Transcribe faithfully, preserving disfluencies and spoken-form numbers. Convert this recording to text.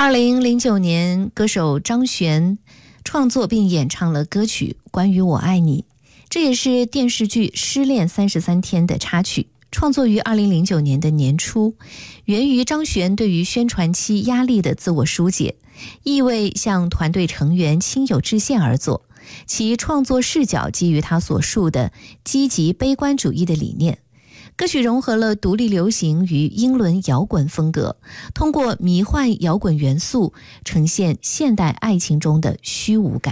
二零零九年，歌手张悬创作并演唱了歌曲《关于我爱你》，这也是电视剧《失恋三十三天》的插曲。创作于二零零九年的年初，源于张悬对于宣传期压力的自我疏解，意为向团队成员亲友致歉而作。其创作视角基于他所述的积极悲观主义的理念。歌曲融合了独立流行与英伦摇滚风格，通过迷幻摇滚元素呈现现代爱情中的虚无感。